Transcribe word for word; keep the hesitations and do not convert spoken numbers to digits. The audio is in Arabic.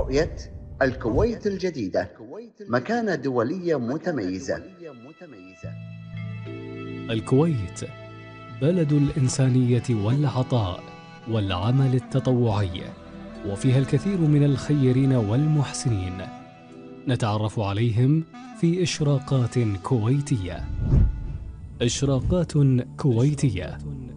رؤية الكويت الجديدة مكانة دولية متميزة. الكويت بلد الإنسانية والعطاء والعمل التطوعي، وفيها الكثير من الخيرين والمحسنين، نتعرف عليهم في إشراقات كويتية. إشراقات كويتية